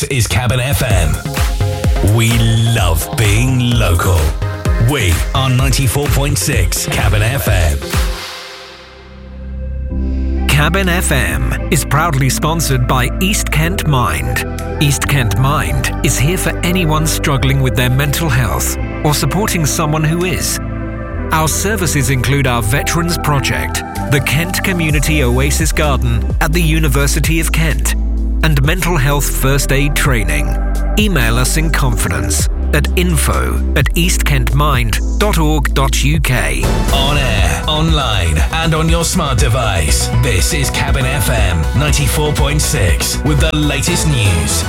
This is Cabin FM. We love being local. We are 94.6 Cabin FM. Cabin FM is proudly sponsored by East Kent Mind. East Kent Mind is here for anyone struggling with their mental health or supporting someone who is. Our services include our Veterans Project, the Kent Community Oasis Garden at the University of Kent, and mental health first aid training. Email us in confidence at info@eastkentmind.org.uk. On air, online, and on your smart device. This is Cabin FM 94.6 with the latest news.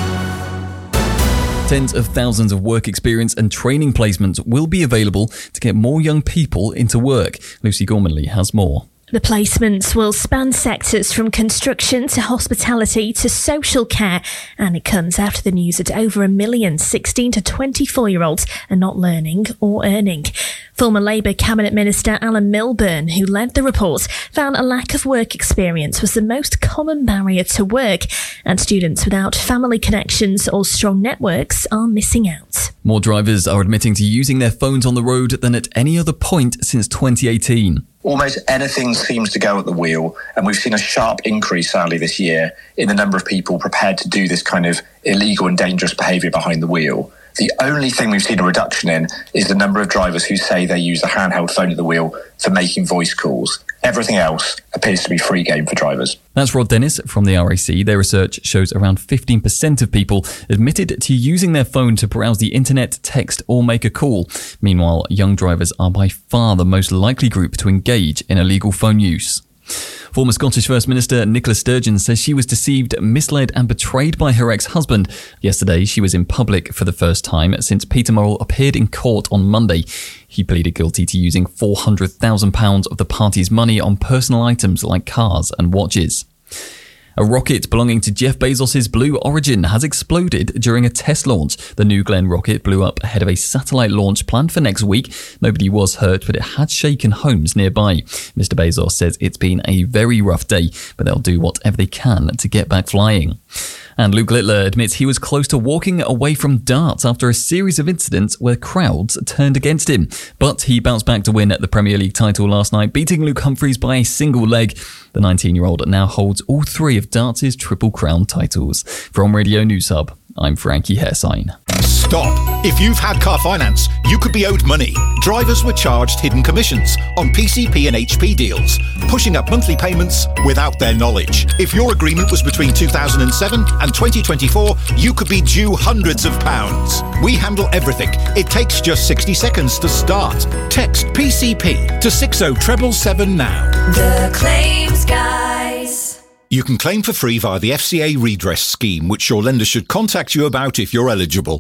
Tens of thousands of work experience and training placements will be available to get more young people into work. Lucy Gormanley has more. The placements will span sectors from construction to hospitality to social care, and it comes after the news that over 1 million 16 to 24-year-olds are not learning or earning. Former Labour Cabinet Minister Alan Milburn, who led the report, found a lack of work experience was the most common barrier to work, and students without family connections or strong networks are missing out. More drivers are admitting to using their phones on the road than at any other point since 2018. Almost anything seems to go at the wheel, and we've seen a sharp increase, sadly, this year in the number of people prepared to do this kind of illegal and dangerous behaviour behind the wheel. The only thing we've seen a reduction in is the number of drivers who say they use a handheld phone at the wheel for making voice calls. Everything else appears to be free game for drivers. That's Rod Dennis from the RAC. Their research shows around 15% of people admitted to using their phone to browse the internet, text or make a call. Meanwhile, young drivers are by far the most likely group to engage in illegal phone use. Former Scottish First Minister Nicola Sturgeon says she was deceived, misled and betrayed by her ex-husband. Yesterday, she was in public for the first time since Peter Murrell appeared in court on Monday. He pleaded guilty to using £400,000 of the party's money on personal items like cars and watches. A rocket belonging to Jeff Bezos' Blue Origin has exploded during a test launch. The New Glenn rocket blew up ahead of a satellite launch planned for next week. Nobody was hurt, but it had shaken homes nearby. Mr. Bezos says it's been a very rough day, but they'll do whatever they can to get back flying. And Luke Littler admits he was close to walking away from darts after a series of incidents where crowds turned against him. But he bounced back to win the Premier League title last night, beating Luke Humphries by a single leg. The 19-year-old now holds all three of darts' Triple Crown titles. From Radio News Hub, I'm Frankie Hairsign. Stop. If you've had car finance, you could be owed money. Drivers were charged hidden commissions on PCP and HP deals, pushing up monthly payments without their knowledge. If your agreement was between 2007 and 2024, you could be due hundreds of pounds. We handle everything. It takes just 60 seconds to start. Text PCP to 60777 now. The Claims Guys. You can claim for free via the FCA redress scheme, which your lender should contact you about if you're eligible.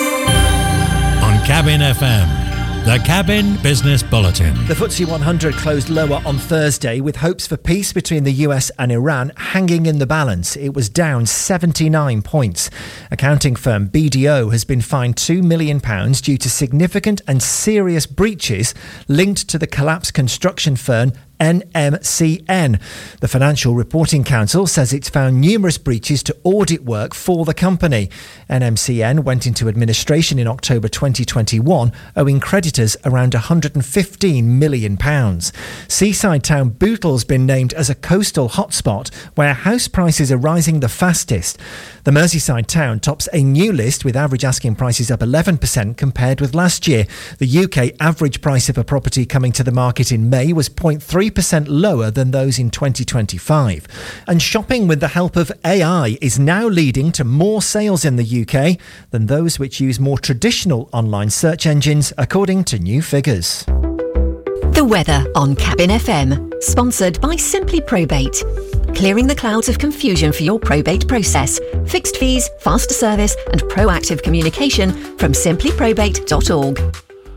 On Cabin FM, the Cabin Business Bulletin. The FTSE 100 closed lower on Thursday with hopes for peace between the US and Iran hanging in the balance. It was down 79 points. Accounting firm BDO has been fined £2 million due to significant and serious breaches linked to the collapsed construction firm NMCN. The Financial Reporting Council says it's found numerous breaches to audit work for the company. NMCN went into administration in October 2021, owing creditors around £115 million. Seaside town Bootle's been named as a coastal hotspot where house prices are rising the fastest. The Merseyside town tops a new list with average asking prices up 11% compared with last year. The UK average price of a property coming to the market in May was 0.3% lower than those in 2025. And shopping with the help of AI is now leading to more sales in the UK than those which use more traditional online search engines, according to new figures. The weather on Cabin FM, sponsored by Simply Probate. Clearing the clouds of confusion for your probate process. Fixed fees, faster service and proactive communication from simplyprobate.org.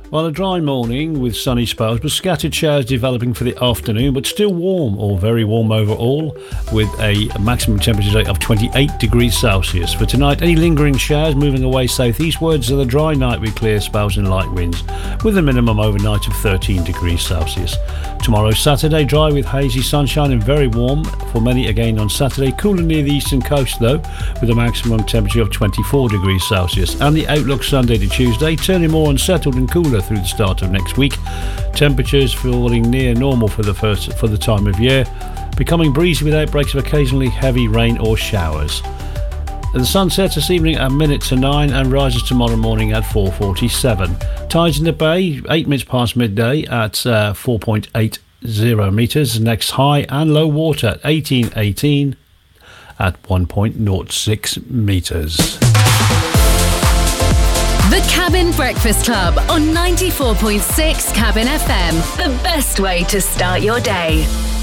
Well, a dry morning with sunny spells, but scattered showers developing for the afternoon, but still warm or very warm overall, with a maximum temperature today of 28 degrees Celsius. For tonight, any lingering showers moving away southeastwards, and a dry night with clear spells and light winds, with a minimum overnight of 13 degrees Celsius. Tomorrow, Saturday, dry with hazy sunshine and very warm for many again on Saturday. Cooler near the eastern coast, though, with a maximum temperature of 24 degrees Celsius. And the outlook Sunday to Tuesday, turning more unsettled and cooler through the start of next week. Temperatures falling near normal for the time of year, becoming breezy with outbreaks of occasionally heavy rain or showers. The sun sets this evening at 9:08 and rises tomorrow morning at 4:47. Tides in the bay 8 minutes past midday at 4.80 metres. Next high and low water at 18:18 at 1.06 metres. The Cabin Breakfast Club on 94.6 Cabin FM. The best way to start your day.